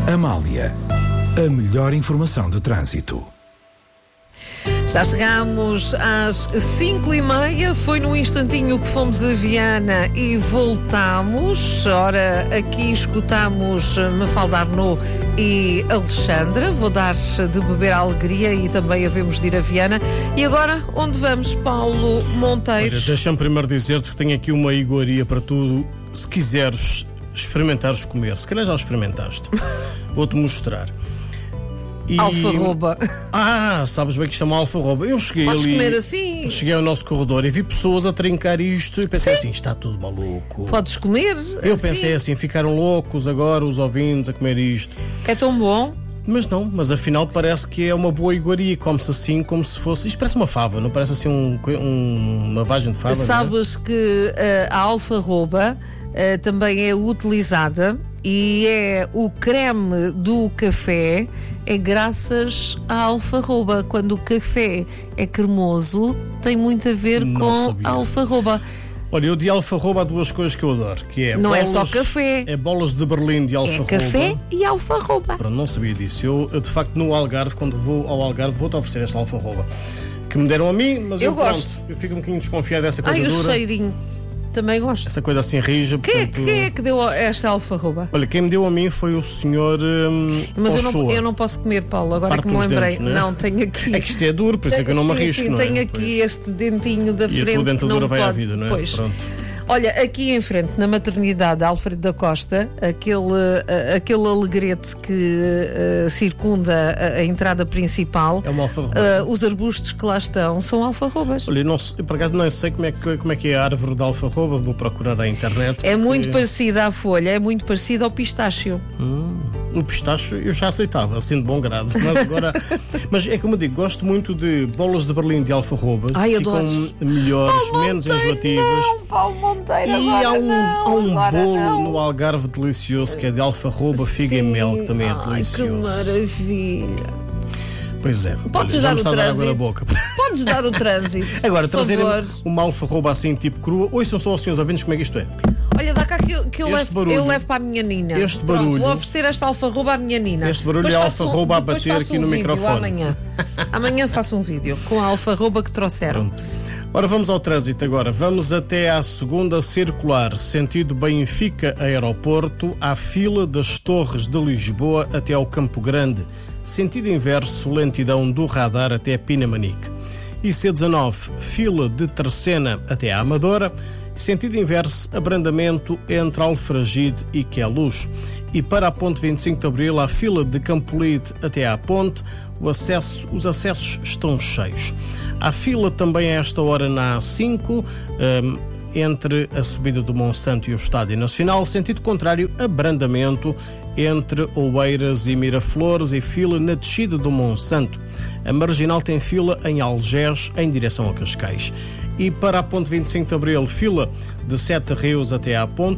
Amália, a melhor informação de trânsito. Já chegámos às 5h30, foi num instantinho que fomos a Viana e voltámos. Ora, aqui escutamos Mafalda Arnaud e Alexandra. Vou dar de beber a alegria e também havemos de ir a Viana. E agora, onde vamos, Paulo Monteiro? Olha, deixa-me primeiro dizer-te que tenho aqui uma iguaria para tu, se quiseres experimentares comer. Se calhar já experimentaste. Vou-te mostrar. Alfarroba. Sabes bem que isto é uma alfarroba. Eu cheguei Podes ali, comer assim. cheguei ao nosso corredor e vi pessoas a trincar isto e pensei assim, está tudo maluco. Podes comer Eu assim. pensei assim, ficaram loucos agora os ouvintes a comer isto. É tão bom. Mas não, mas afinal parece que é uma boa iguaria. Come-se assim como se fosse... Isto parece uma fava, não parece assim uma vagem de fava? Sabes que a alfarroba também é utilizada e é o creme do café é graças à alfarroba. Quando o café é cremoso, tem muito a ver com a alfarroba. Olha, eu de alfarroba há duas coisas que eu adoro, que é não bolas, é só café. É bolas de Berlim de alfarroba. É café e alfarroba. Pronto, não sabia disso. Eu de facto no Algarve, quando vou ao Algarve, vou-te oferecer esta alfarroba. Que me deram a mim, mas eu gosto. Pronto, eu fico um bocadinho desconfiado dessa coisa o dura. cheirinho. Também gosto. Essa coisa assim rija. Quem portanto... é que deu esta alfarroba? Olha, quem me deu a mim foi o senhor Mas eu não posso comer, Paulo, agora parte que me lembrei. Dentes, não, é? Não, tenho aqui. É que isto é duro, por isso é que eu não me arrisco, sim, não é? tenho aqui este dentinho da frente. E a tua dentadura vai à pode. vida, não é? Pois. Pronto. Olha, aqui em frente, na maternidade Alfredo da Costa, aquele alegrete que circunda a entrada principal, é uma alfarroba. Os arbustos que lá estão são alfarrobas. Olha, eu por acaso não sei como é que é a árvore da alfarroba, vou procurar à internet. É muito parecida à folha, é muito parecida ao pistácio. O pistacho eu já aceitava, assim de bom grado. Mas agora. Mas é como eu digo, gosto muito de bolas de Berlim de alfarroba. Ficam melhores, menos enjoativas. Paulo Monteiro, e há um bolo no Algarve delicioso que é de alfarroba, figa e mel, que também é delicioso. Que maravilha! Pois é. Podes dar o trânsito. Água na boca. Podes dar o trânsito. Agora, trazerem uma alfarroba assim, tipo crua. Ouçam só os senhores ouvintes como é que isto é. Olha, dá cá que eu levo para a minha Nina. Este barulho. Pronto, vou oferecer esta alfarroba à minha Nina. Este barulho é a alfarroba a bater aqui no microfone. Amanhã faço um vídeo com a alfarroba que trouxeram. Pronto. Ora, vamos ao trânsito agora. Vamos até à segunda circular, sentido Benfica Aeroporto, à fila das Torres de Lisboa até ao Campo Grande. Sentido inverso, lentidão do radar até Pinamanique. E C19, fila de Tercena até à Amadora. Sentido inverso, abrandamento entre Alfragide e Queluz. E para a ponte 25 de Abril, a fila de Campolide até à ponte, os acessos estão cheios. Há fila também a esta hora na A5, entre a subida do Monsanto e o Estádio Nacional, sentido contrário, abrandamento entre Oeiras e Miraflores e fila na descida do Monsanto. A Marginal tem fila em Algés, em direção a Cascais. E para a ponte 25 de Abril, fila de Sete Rios até à ponte,